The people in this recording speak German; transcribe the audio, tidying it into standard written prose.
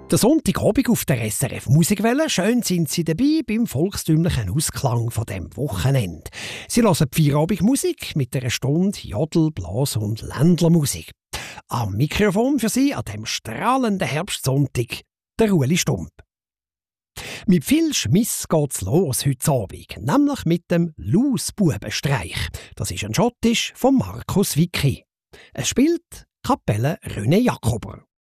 Der Sonntagabend auf der SRF Musikwelle. Schön sind Sie dabei beim volkstümlichen Ausklang von dem Wochenende. Sie hören die Feierabendmusik mit einer Stunde Jodel-, Blas- und Ländlermusik. Am Mikrofon für Sie an dem strahlenden Herbstsonntag der Ueli Stump. Mit viel Schmiss geht's los heute Abend, nämlich mit dem Lausbubenstreich. Das ist ein Schottisch von Markus Wicki. Es spielt Kapelle René Jakober.